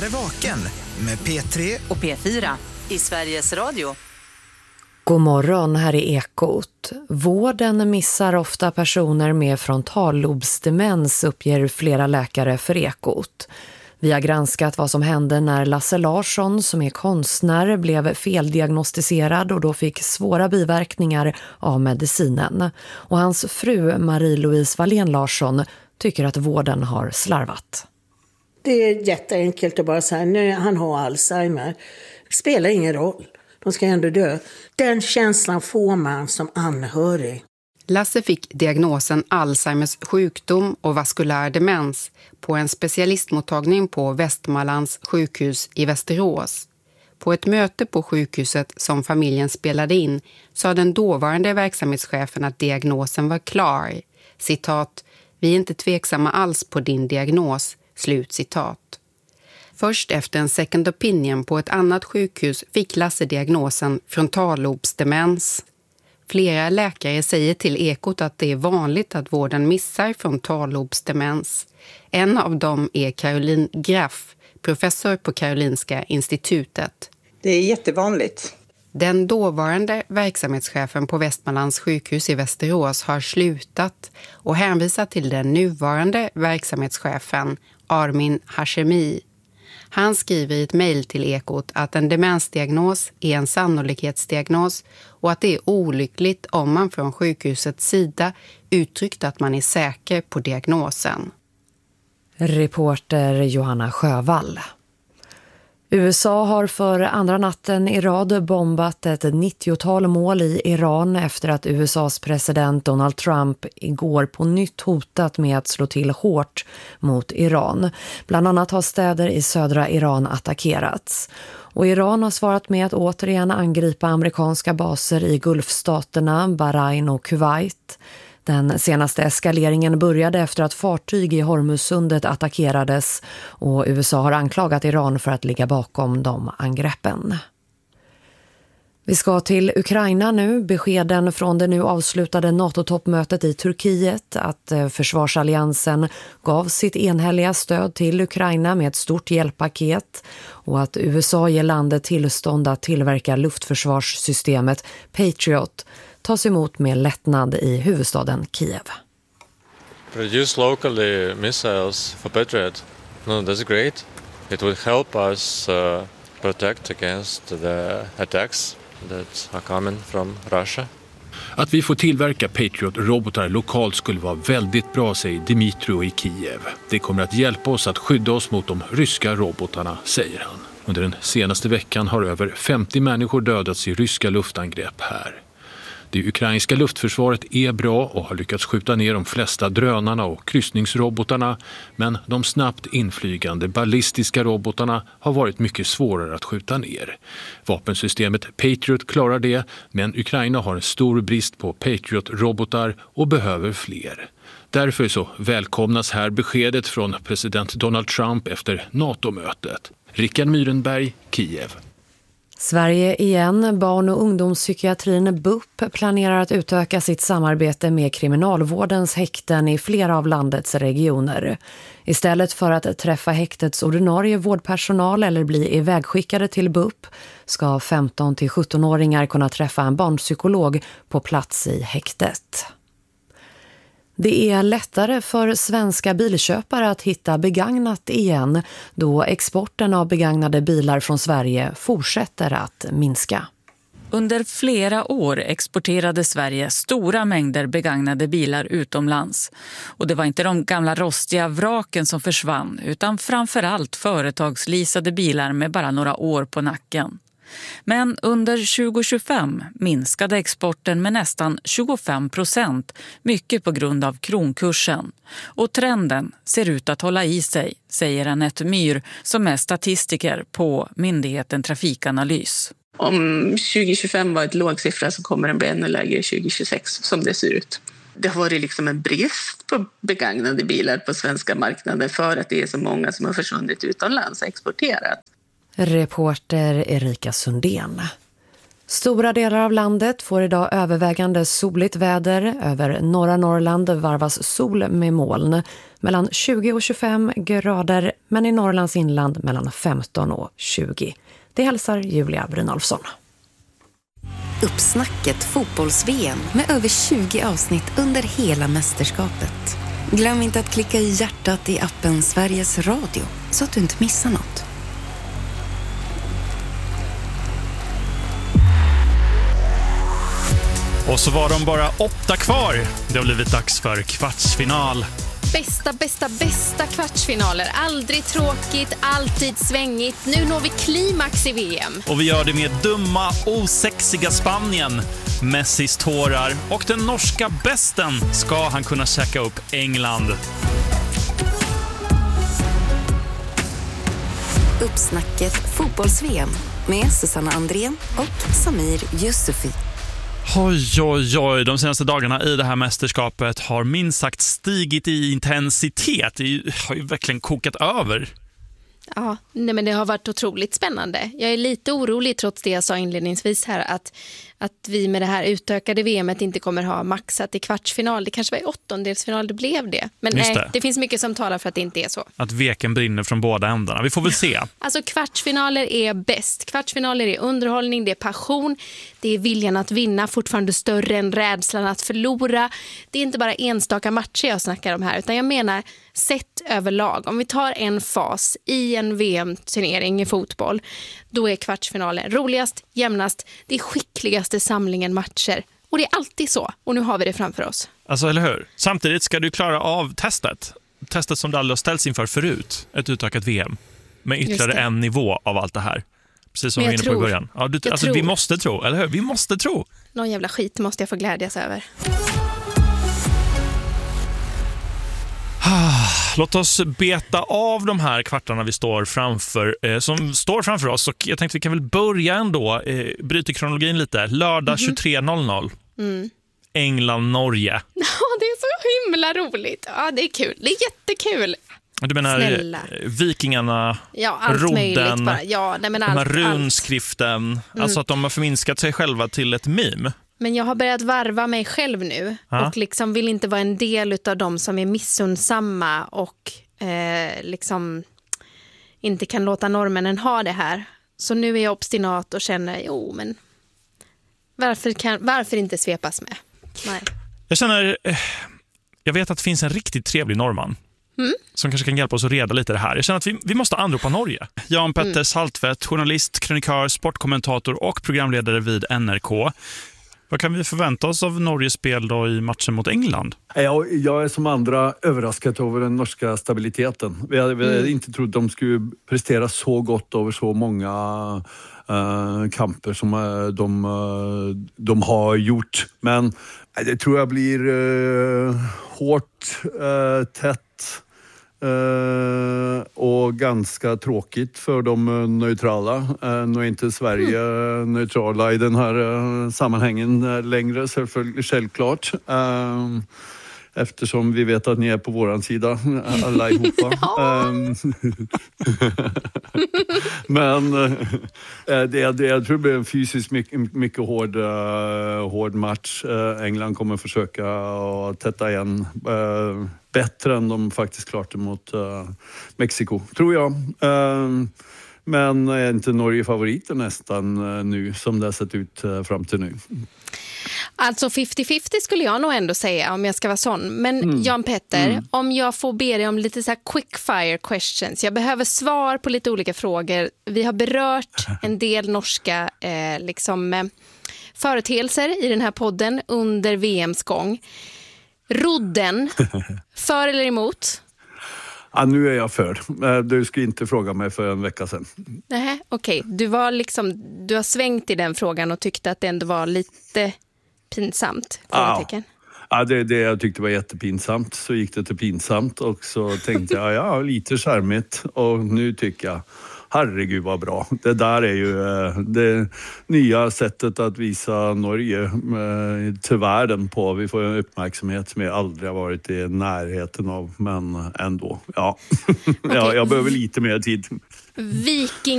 är vaken med P3 och P4 i Sveriges Radio. God morgon, här är Ekot. Vården missar ofta personer med frontallobsdemens, uppger flera läkare för Ekot. Vi har granskat vad som hände när Lasse Larsson, som är konstnär, blev feldiagnostiserad och då fick svåra biverkningar av medicinen. Och hans fru Marie-Louise Wallén Larsson tycker att vården har slarvat. Det är jätteenkelt att bara säga, nu han har Alzheimer. Det spelar ingen roll. De ska ändå dö. Den känslan får man som anhörig. Lasse fick diagnosen Alzheimers sjukdom och vaskulär demens på en specialistmottagning på Västmanlands sjukhus i Västerås. På ett möte på sjukhuset som familjen spelade in sa den dåvarande verksamhetschefen att diagnosen var klar. Citat, vi är inte tveksamma alls på din diagnos. Slut citat. Först efter en second opinion på ett annat sjukhus fick Lasse diagnosen frontallobsdemens. Flera läkare säger till Ekot att det är vanligt att vården missar frontallobsdemens. En av dem är Caroline Graff, professor på Karolinska institutet. Det är jättevanligt. Den dåvarande verksamhetschefen på Västmanlands sjukhus i Västerås har slutat och hänvisar till den nuvarande verksamhetschefen Armin Hashemi. Han skriver i ett mejl till Ekot att en demensdiagnos är en sannolikhetsdiagnos och att det är olyckligt om man från sjukhusets sida uttryckt att man är säker på diagnosen. Reporter Johanna Sjövall. USA har för andra natten i rad bombat ett 90-tal mål i Iran efter att USAs president Donald Trump igår på nytt hotat med att slå till hårt mot Iran. Bland annat har städer i södra Iran attackerats. Och Iran har svarat med att återigen angripa amerikanska baser i Gulfstaterna, Bahrain och Kuwait. Den senaste eskaleringen började efter att fartyg i Hormuzsundet attackerades och USA har anklagat Iran för att ligga bakom de angreppen. Vi ska till Ukraina nu. Beskeden från det nu avslutade NATO-toppmötet i Turkiet att försvarsalliansen gav sitt enhälliga stöd till Ukraina med ett stort hjälppaket och att USA ger landet tillstånd att tillverka luftförsvarssystemet Patriot tas emot med lättnad i huvudstaden Kiev. Produce locally missiles for Patriot. No, that's great. It will help us protect against the attacks that are coming from Russia. Att vi får tillverka Patriot-robotar lokalt skulle vara väldigt bra, säger Dmitro i Kiev. Det kommer att hjälpa oss att skydda oss mot de ryska robotarna, säger han. Under den senaste veckan har över 50 människor dödats i ryska luftangrepp här. Det ukrainska luftförsvaret är bra och har lyckats skjuta ner de flesta drönarna och kryssningsrobotarna, men de snabbt inflygande ballistiska robotarna har varit mycket svårare att skjuta ner. Vapensystemet Patriot klarar det, men Ukraina har en stor brist på Patriot-robotar och behöver fler. Därför så välkomnas här beskedet från president Donald Trump efter NATO-mötet. Rickard Myrenberg, Kiev. Sverige igen. Barn- och ungdomspsykiatrin BUP planerar att utöka sitt samarbete med kriminalvårdens häkten i flera av landets regioner. Istället för att träffa häktets ordinarie vårdpersonal eller bli ivägskickade till BUP ska 15-17-åringar kunna träffa en barnpsykolog på plats i häktet. Det är lättare för svenska bilköpare att hitta begagnat igen då exporten av begagnade bilar från Sverige fortsätter att minska. Under flera år exporterade Sverige stora mängder begagnade bilar utomlands. Och det var inte de gamla rostiga vraken som försvann utan framförallt företagsleasade bilar med bara några år på nacken. Men under 2025 minskade exporten med nästan 25%, mycket på grund av kronkursen. Och trenden ser ut att hålla i sig, säger Anette Myhr som är statistiker på myndigheten Trafikanalys. Om 2025 var ett låg siffra så kommer den bli ännu lägre 2026 som det ser ut. Det har varit liksom en brist på begagnade bilar på svenska marknaden för att det är så många som har försvunnit utomlands och exporterat. Reporter Erika Sundén. Stora delar av landet får idag övervägande soligt väder. Över norra Norrland varvas sol med moln. mellan 20 och 25 grader, men i Norrlands inland mellan 15 och 20. Det hälsar Julia Brynolfsson. Uppsnacket fotbolls-VM med över 20 avsnitt under hela mästerskapet. Glöm inte att klicka i hjärtat i appen Sveriges Radio så att du inte missar något. Och så var de bara 8 kvar. Det har blivit dags för kvartsfinal. Bästa kvartsfinaler. Aldrig tråkigt, alltid svängigt. Nu når vi klimax i VM. Och vi gör det med dumma, osexiga Spanien. Messis tårar och den norska besten ska han kunna käka upp England. Uppsnacket fotbolls-VM med Susanna Andrén och Samir Yusufi. Oj, de senaste dagarna i det här mästerskapet har minst sagt stigit i intensitet. Det har ju verkligen kokat över. Ja, nej men det har varit otroligt spännande. Jag är lite orolig trots det jag sa inledningsvis här att vi med det här utökade VMet inte kommer ha maxat i kvartsfinal. Det kanske var i åttondelsfinal det blev det. Men nej, det finns mycket som talar för att det inte är så. Att veken brinner från båda ändarna. Vi får väl se. Alltså kvartsfinaler är bäst. Kvartsfinaler är underhållning, det är passion. Det är viljan att vinna, fortfarande större än rädslan att förlora. Det är inte bara enstaka matcher jag snackar om här, utan jag menar sett överlag. Om vi tar en fas i en VM-turnering i fotboll, då är kvartsfinalen roligast, jämnast, det är skickligaste samlingen matcher. Och det är alltid så. Och nu har vi det framför oss. Alltså, eller hur? Samtidigt ska du klara av testet. Testet som du aldrig har ställts inför förut. Ett utökat VM. Med ytterligare en nivå av allt det här. Precis som vi var inne på i början. Ja, vi måste tro, eller hur? Vi måste tro. Någon jävla skit måste jag få glädjas över. Låt oss beta av de här kvartarna vi står framför, som står framför oss. Och jag tänkte vi kan väl börja ändå, bryta kronologin lite. Lördag 23.00. England-Norge. Ja, det är så himla roligt. Ja, det är kul. Det är jättekul. Du menar vikingarna, allt rodden, möjligt bara. Ja, nej, men de här runskriften. Alltså att de har förminskat sig själva till ett meme. Men jag har börjat varva mig själv nu och liksom vill inte vara en del av de som är missundsamma och liksom inte kan låta norrmännen ha det här. Så nu är jag obstinat och känner, men varför inte svepas med? Nej. Jag vet att det finns en riktigt trevlig norrman som kanske kan hjälpa oss att reda lite det här. Jag känner att vi måste anropa Norge. Jan Petter Saltvedt, journalist, krönikör, sportkommentator och programledare vid NRK. Vad kan vi förvänta oss av Norges spel då i matchen mot England? Jag är som andra överraskad över den norska stabiliteten. Vi hade inte trott att de skulle prestera så gott över så många kamper som de har gjort. Men det tror jag blir hårt, tätt och ganska tråkigt för de neutrala. Nu är inte Sverige neutrala i den här sammanhangen längre, självklart. Eftersom vi vet att ni är på våran sida allihopa. Men jag tror det blir en fysiskt mycket hård match. England kommer försöka att tätta igen bättre än de faktiskt klart mot Mexiko, tror jag. Men är inte Norge favoriter nästan nu som det har sett ut fram till nu? Alltså 50-50 skulle jag nog ändå säga om jag ska vara sån. Men Jan Petter, om jag får be dig om lite så här quick fire questions. Jag behöver svar på lite olika frågor. Vi har berört en del norska företeelser i den här podden under VMs gång. Rodden, för eller emot? Ja, nu är jag för. Du skulle inte fråga mig för en vecka sedan. Nej, okej. Du har svängt i den frågan och tyckte att det ändå var lite pinsamt. Ja, det jag tyckte var jättepinsamt. Så gick det till pinsamt och så tänkte jag, lite charmigt. Och nu tycker jag, herregud vad bra. Det där är ju det nya sättet att visa Norge till världen på. Vi får en uppmärksamhet som jag aldrig har varit i närheten av, men ändå. Ja, jag behöver lite mer tid. Viking